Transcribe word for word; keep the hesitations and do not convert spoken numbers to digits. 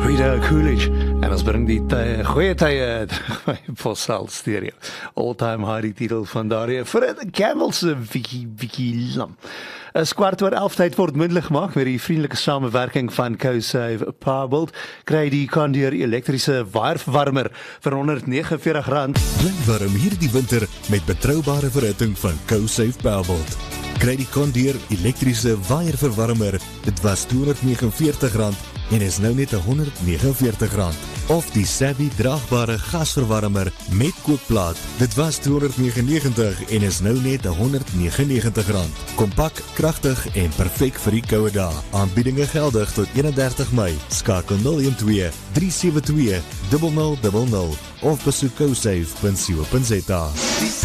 Rita Coolidge, en ons bring die tye, goeie tye by Postal Stereo. All time high die titel van daardie vir die Camelse Vicky Vicky Lam. 'n Kwart oor elf tyd word moontlik gemaak met die vriendelike samewerking van CoSave Powerbolt. Kry die Condier elektriese waierverwarmer vir honderd nege en veertig rand. Bly warm hierdie winter met betroubare verhitting van CoSave Powerbolt. Kry die Condier elektriese waierverwarmer, dit was tweehonderd nege en veertig rand en is nou net honderd nege en veertig rand. Of die Sabby draagbare gasverwarmer met kookplaat, dit was tweehonderd negenennegentig en is nou net honderd negenennegentig rand. Kompak, kragtig en perfek vir die koue dae. Aanbiedinge geldig tot eenendertig Mei. Skakel nul een twee, drie sewe twee, nul nul nul nul of besoek cosave punt co punt za.